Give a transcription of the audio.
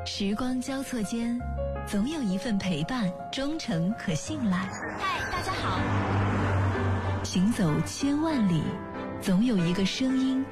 时光交错间，总有一份陪伴，忠诚可信赖。 嗨，大家好。 行走千万里，总有一个声音